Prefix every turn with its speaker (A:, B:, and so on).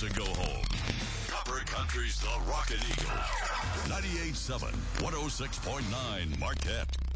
A: to go home. Copper Country's The Rockin' Eagle. 98.7, 106.9 Marquette.